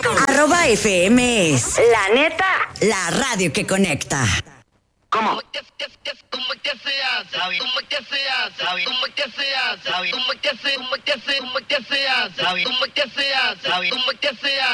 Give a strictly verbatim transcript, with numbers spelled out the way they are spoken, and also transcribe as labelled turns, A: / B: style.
A: Arroba F M es la neta, la radio que conecta.
B: ¿Cómo?
C: ¿Cómo que se hace? ¿Cómo que se hace? ¿Cómo que se hace? ¿Cómo que se hace? ¿Cómo que se hace? ¿Cómo que se hace? ¿Cómo que se hace? ¿Cómo que se hace?